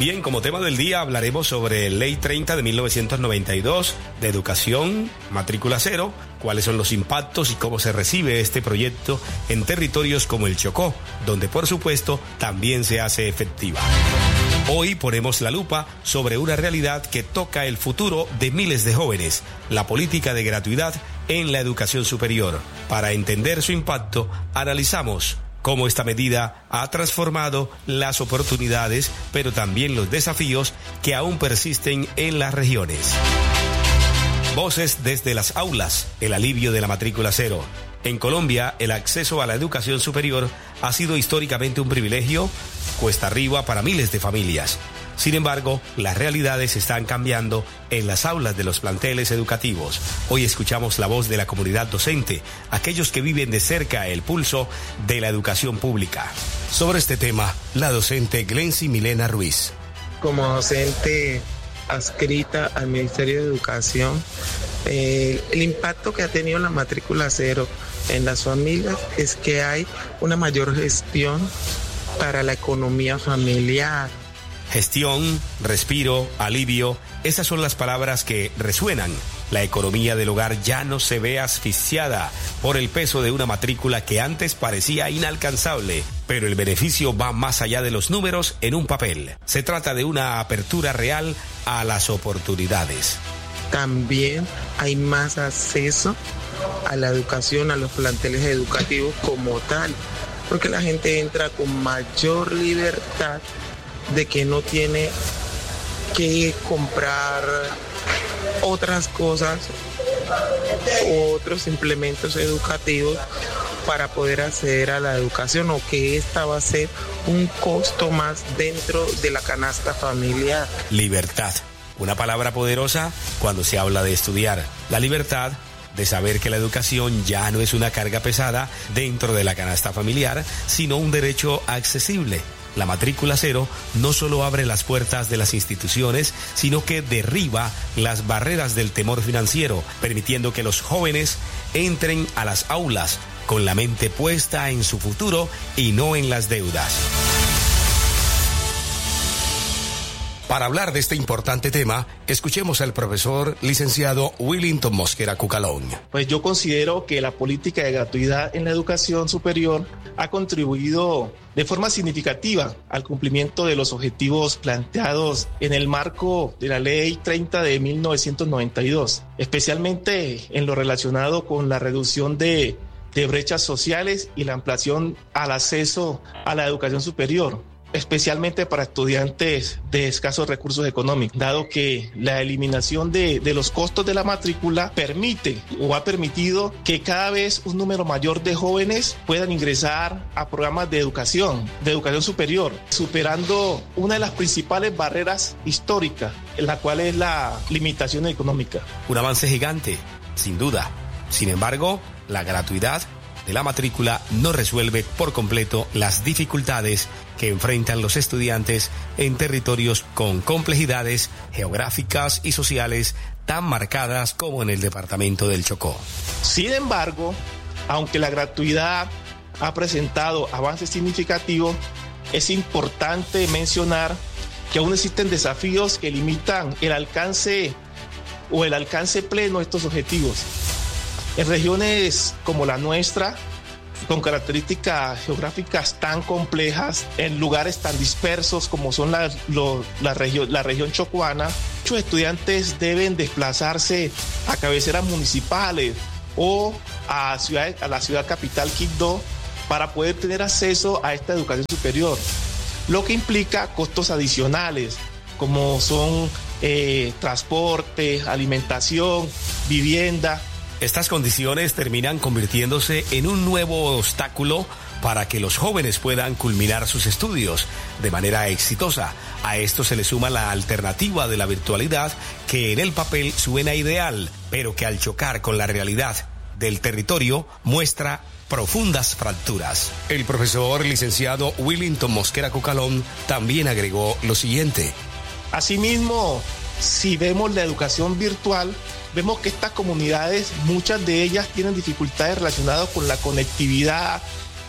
Bien, como tema del día hablaremos sobre Ley 30 de 1992 de educación, matrícula cero, cuáles son los impactos y cómo se recibe este proyecto en territorios como el Chocó, donde por supuesto también se hace efectiva. Hoy ponemos la lupa sobre una realidad que toca el futuro de miles de jóvenes, la política de gratuidad en la educación superior. Para entender su impacto, analizamos cómo esta medida ha transformado las oportunidades, pero también los desafíos que aún persisten en las regiones. Voces desde las aulas, el alivio de la matrícula cero. En Colombia, el acceso a la educación superior ha sido históricamente un privilegio, cuesta arriba para miles de familias. Sin embargo, las realidades están cambiando en las aulas de los planteles educativos. Hoy escuchamos la voz de la comunidad docente, aquellos que viven de cerca el pulso de la educación pública. Sobre este tema, la docente Glency Milena Ruiz. Como docente adscrita al Ministerio de Educación, el impacto que ha tenido la matrícula cero en las familias es que hay una mayor gestión para la economía familiar. Gestión, respiro, alivio, esas son las palabras que resuenan. La economía del hogar ya no se ve asfixiada por el peso de una matrícula que antes parecía inalcanzable, pero el beneficio va más allá de los números en un papel. Se trata de una apertura real a las oportunidades. También hay más acceso a la educación, a los planteles educativos como tal, porque la gente entra con mayor libertad de que no tiene que comprar otras cosas, otros implementos educativos para poder acceder a la educación, o que esta va a ser un costo más dentro de la canasta familiar. Libertad, una palabra poderosa cuando se habla de estudiar. La libertad de saber que la educación ya no es una carga pesada dentro de la canasta familiar, sino un derecho accesible. La matrícula cero no solo abre las puertas de las instituciones, sino que derriba las barreras del temor financiero, permitiendo que los jóvenes entren a las aulas con la mente puesta en su futuro y no en las deudas. Para hablar de este importante tema, escuchemos al profesor licenciado Willington Mosquera Cucalón. Pues yo considero que la política de gratuidad en la educación superior ha contribuido de forma significativa al cumplimiento de los objetivos planteados en el marco de la Ley 30 de 1992, especialmente en lo relacionado con la reducción de brechas sociales y la ampliación al acceso a la educación superior, especialmente para estudiantes de escasos recursos económicos, dado que la eliminación de los costos de la matrícula permite o ha permitido que cada vez un número mayor de jóvenes puedan ingresar a programas de educación superior, superando una de las principales barreras históricas, la cual es la limitación económica. Un avance gigante, sin duda. Sin embargo, la gratuidad de la matrícula no resuelve por completo las dificultades que enfrentan los estudiantes en territorios con complejidades geográficas y sociales tan marcadas como en el departamento del Chocó. Sin embargo, aunque la gratuidad ha presentado avances significativos, es importante mencionar que aún existen desafíos que limitan el alcance pleno de estos objetivos. En regiones como la nuestra, con características geográficas tan complejas, en lugares tan dispersos como son la región chocuana, muchos estudiantes deben desplazarse a cabeceras municipales o a la ciudad capital Quibdó para poder tener acceso a esta educación superior, lo que implica costos adicionales como son transporte, alimentación, vivienda. Estas condiciones terminan convirtiéndose en un nuevo obstáculo para que los jóvenes puedan culminar sus estudios de manera exitosa. A esto se le suma la alternativa de la virtualidad, que en el papel suena ideal, pero que al chocar con la realidad del territorio muestra profundas fracturas. El profesor licenciado Willington Mosquera Cucalón también agregó lo siguiente. Asimismo, si vemos la educación virtual, vemos que estas comunidades, muchas de ellas tienen dificultades relacionadas con la conectividad,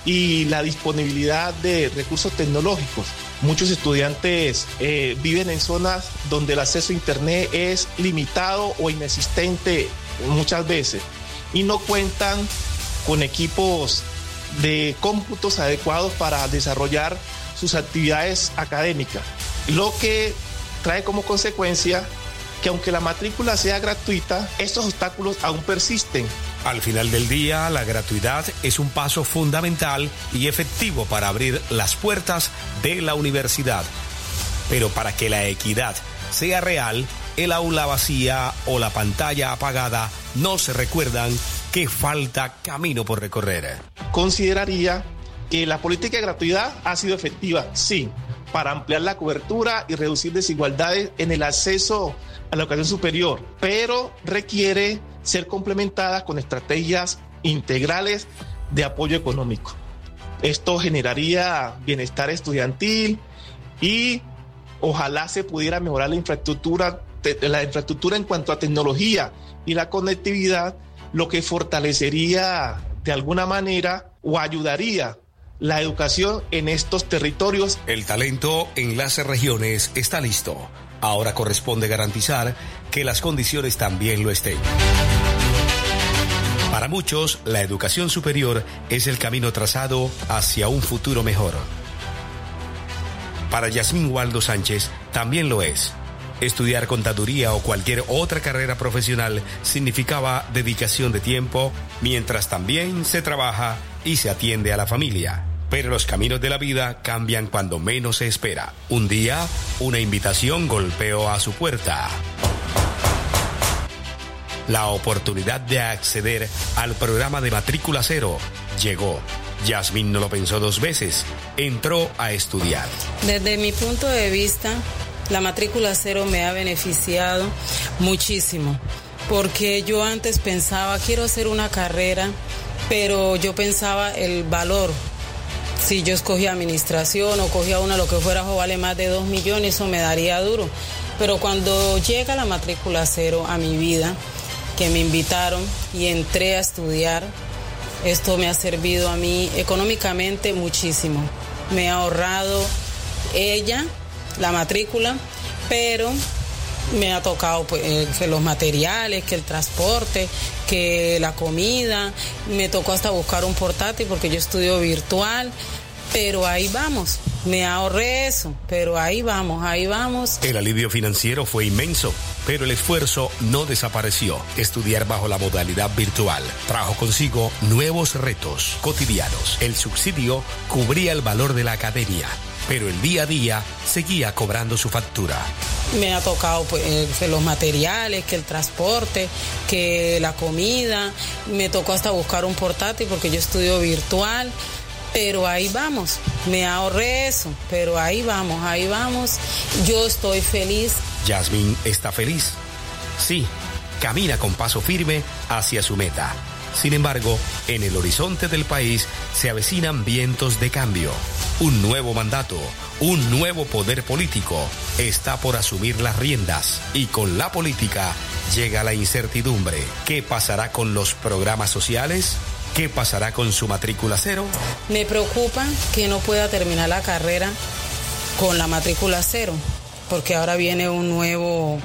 y la disponibilidad de recursos tecnológicos. Muchos estudiantes viven en zonas donde el acceso a Internet es limitado o inexistente muchas veces y no cuentan con equipos de cómputos adecuados para desarrollar sus actividades académicas, lo que trae como consecuencia que aunque la matrícula sea gratuita, estos obstáculos aún persisten. Al final del día, la gratuidad es un paso fundamental y efectivo para abrir las puertas de la universidad. Pero para que la equidad sea real, el aula vacía o la pantalla apagada no se recuerdan que falta camino por recorrer. Consideraría que la política de gratuidad ha sido efectiva, sí, para ampliar la cobertura y reducir desigualdades en el acceso a la educación superior, pero requiere ser complementada con estrategias integrales de apoyo económico. Esto generaría bienestar estudiantil y ojalá se pudiera mejorar la infraestructura en cuanto a tecnología y la conectividad, lo que fortalecería de alguna manera o ayudaría la educación en estos territorios. El talento en las regiones está listo. Ahora corresponde garantizar que las condiciones también lo estén. Para muchos, la educación superior es el camino trazado hacia un futuro mejor. Para Yasmín Waldo Sánchez también lo es. Estudiar contaduría o cualquier otra carrera profesional significaba dedicación de tiempo, mientras también se trabaja y se atiende a la familia. Pero los caminos de la vida cambian cuando menos se espera. Un día, una invitación golpeó a su puerta. La oportunidad de acceder al programa de matrícula cero llegó. Yasmín no lo pensó dos veces. Entró a estudiar. Desde mi punto de vista, la matrícula cero me ha beneficiado muchísimo. Porque yo antes pensaba, quiero hacer una carrera, pero yo pensaba el valor. Si yo escogía administración o cogía una, lo que fuera, o vale más de 2 millones, eso me daría duro. Pero cuando llega la matrícula cero a mi vida, que me invitaron y entré a estudiar, esto me ha servido a mí económicamente muchísimo. Me ha ahorrado la matrícula, pero me ha tocado que los materiales, que el transporte, que la comida, me tocó hasta buscar un portátil porque yo estudio virtual, pero ahí vamos, me ahorré eso, pero ahí vamos. El alivio financiero fue inmenso, pero el esfuerzo no desapareció. Estudiar bajo la modalidad virtual trajo consigo nuevos retos cotidianos. El subsidio cubría el valor de la academia, pero el día a día seguía cobrando su factura. Me ha tocado que los materiales, que el transporte, que la comida, me tocó hasta buscar un portátil porque yo estudio virtual, pero ahí vamos, me ahorré eso, pero ahí vamos, yo estoy feliz. Yasmín está feliz. Sí, camina con paso firme hacia su meta. Sin embargo, en el horizonte del país se avecinan vientos de cambio. Un nuevo mandato, un nuevo poder político está por asumir las riendas y con la política llega la incertidumbre. ¿Qué pasará con los programas sociales? ¿Qué pasará con su matrícula cero? Me preocupa que no pueda terminar la carrera con la matrícula cero, porque ahora viene un nuevo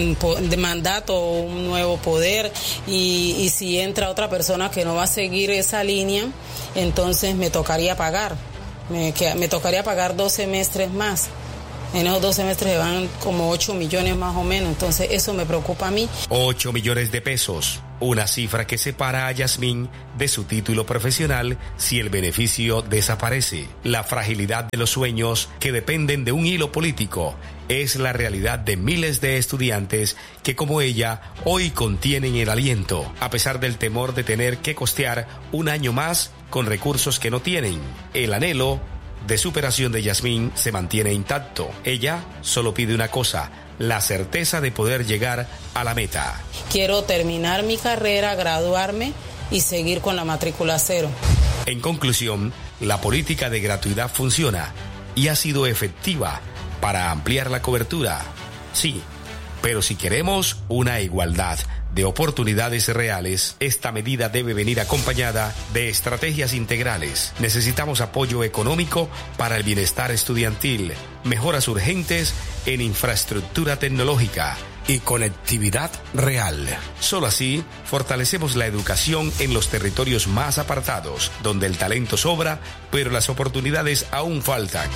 mandato, un nuevo poder, y si entra otra persona que no va a seguir esa línea, entonces me tocaría pagar. Me tocaría pagar 2 semestres más. En esos 2 semestres se van como 8 millones más o menos, entonces eso me preocupa a mí. 8 millones de pesos, una cifra que separa a Yasmín de su título profesional si el beneficio desaparece. La fragilidad de los sueños que dependen de un hilo político es la realidad de miles de estudiantes que, como ella, hoy contienen el aliento, a pesar del temor de tener que costear un año más con recursos que no tienen. El anhelo de superación de Yasmín se mantiene intacto. Ella solo pide una cosa: la certeza de poder llegar a la meta. Quiero terminar mi carrera, graduarme y seguir con la matrícula cero. En conclusión, la política de gratuidad funciona y ha sido efectiva para ampliar la cobertura. Sí, pero si queremos una igualdad de oportunidades reales, esta medida debe venir acompañada de estrategias integrales. Necesitamos apoyo económico para el bienestar estudiantil, mejoras urgentes en infraestructura tecnológica y conectividad real. Solo así fortalecemos la educación en los territorios más apartados, donde el talento sobra, pero las oportunidades aún faltan.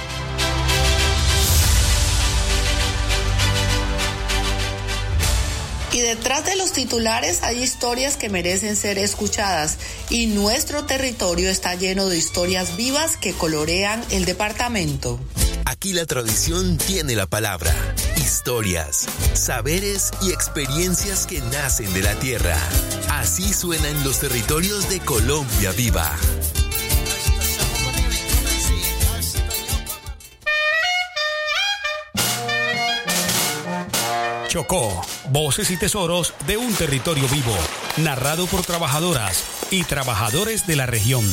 Y detrás de los titulares hay historias que merecen ser escuchadas, y nuestro territorio está lleno de historias vivas que colorean el departamento. Aquí la tradición tiene la palabra. Historias, saberes y experiencias que nacen de la tierra. Así suenan los territorios de Colombia Viva. Chocó, voces y tesoros de un territorio vivo, narrado por trabajadoras y trabajadores de la región.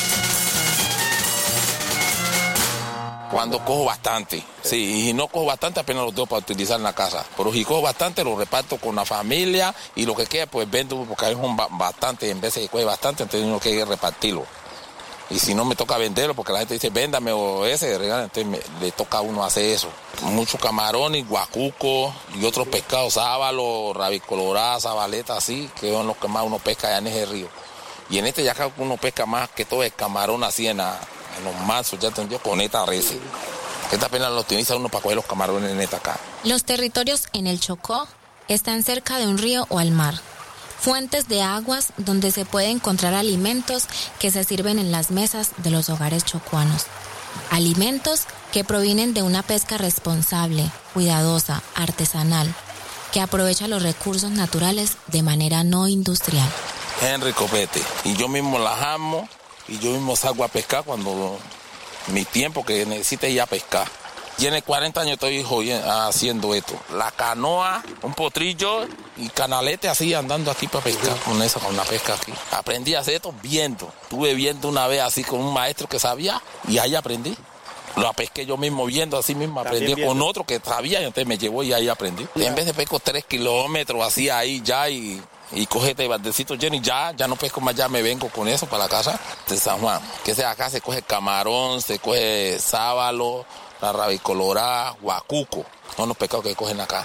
Cuando cojo bastante, sí, y si no cojo bastante apenas los tengo para utilizar en la casa. Pero si cojo bastante lo reparto con la familia y lo que queda pues vendo porque hay bastante, en vez de que coge bastante entonces uno quiere repartirlo. Y si no me toca venderlo porque la gente dice véndame o ese, entonces le toca a uno hacer eso. Muchos camarones, guacuco y otros pescados, sábalo, rabicolorá, sabaleta, así, que son los que más uno pesca allá en ese río. Y en este ya acá uno pesca más que todo el camarón así en los mansos, ya entendió, con esta res. Esta apenas lo utiliza uno para coger los camarones en esta acá. Los territorios en el Chocó están cerca de un río o al mar. Fuentes de aguas donde se puede encontrar alimentos que se sirven en las mesas de los hogares chocuanos. Alimentos que provienen de una pesca responsable, cuidadosa, artesanal, que aprovecha los recursos naturales de manera no industrial. Henry Copete. Y yo mismo las amo y yo mismo salgo a pescar cuando mi tiempo que necesite ir a pescar. Tiene 40 años estoy haciendo esto. La canoa, un potrillo y canalete así andando aquí para pescar con la pesca aquí. Aprendí a hacer esto viendo. Estuve viendo una vez así con un maestro que sabía y ahí aprendí. Lo pesqué yo mismo viendo, así mismo aprendí con otro que sabía y entonces me llevó y ahí aprendí. En vez de pesco 3 kilómetros así ahí ya y cogete baldecito lleno y ya no pesco más, ya me vengo con eso para la casa de San Juan. Que sea acá se coge camarón, se coge sábalo, la rabicolorá, guacuco, son los pescados que cogen acá.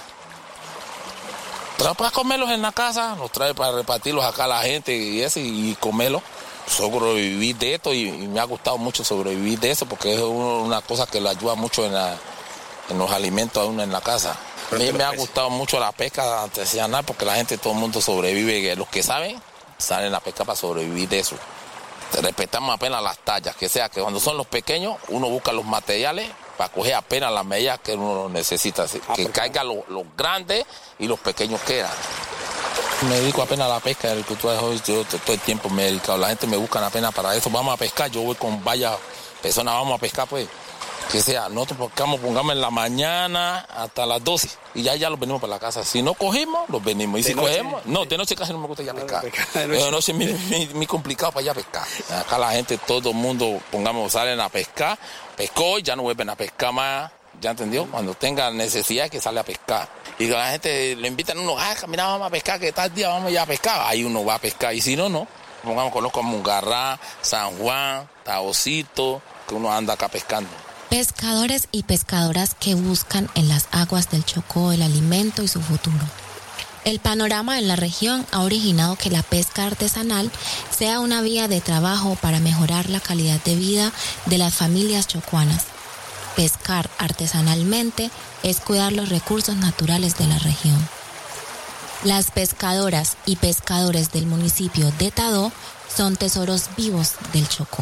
Trae para comerlos en la casa, los trae para repartirlos acá a la gente y comerlos. Sobrevivir de esto y me ha gustado mucho sobrevivir de eso porque es una cosa que le ayuda mucho en los alimentos a uno en la casa. A mí me ha gustado mucho la pesca artesanal porque la gente, todo el mundo sobrevive, los que saben, salen a la pesca para sobrevivir de eso. Respetamos apenas las tallas, que sea que cuando son los pequeños, uno busca los materiales para coger apenas las medidas que uno necesita, que caiga los grandes y los pequeños quedan. Me dedico apenas a la pesca, yo todo el tiempo me he dedicado, la gente me busca apenas para eso, vamos a pescar, yo voy con varias personas, vamos a pescar pues, que sea, nosotros pongamos en la mañana hasta las 12 y ya los venimos para la casa, si no cogimos, los venimos, y si cogemos, de noche casi no me gusta ir a pescar, de noche es muy complicado para ir a pescar, acá la gente, todo el mundo, salen a pescar, pescó y ya no vuelven a pescar más, ¿ya entendió? Cuando tenga necesidad que sale a pescar. Y la gente le invitan a uno, mira, vamos a pescar, que tal día vamos ya a pescar. Ahí uno va a pescar, y si no, no. Conozco Mungarrá, San Juan, Taocito, que uno anda acá pescando. Pescadores y pescadoras que buscan en las aguas del Chocó el alimento y su futuro. El panorama en la región ha originado que la pesca artesanal sea una vía de trabajo para mejorar la calidad de vida de las familias chocuanas. Pescar artesanalmente es cuidar los recursos naturales de la región. Las pescadoras y pescadores del municipio de Tadó son tesoros vivos del Chocó.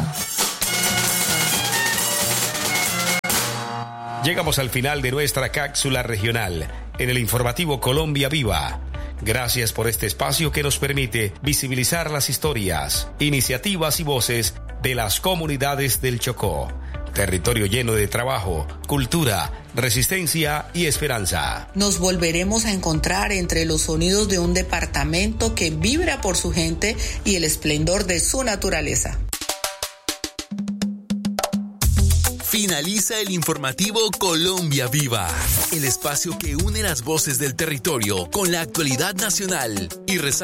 Llegamos al final de nuestra cápsula regional en el informativo Colombia Viva. Gracias por este espacio que nos permite visibilizar las historias, iniciativas y voces de las comunidades del Chocó. Territorio lleno de trabajo, cultura, resistencia y esperanza. Nos volveremos a encontrar entre los sonidos de un departamento que vibra por su gente y el esplendor de su naturaleza. Finaliza el informativo Colombia Viva, el espacio que une las voces del territorio con la actualidad nacional y resalta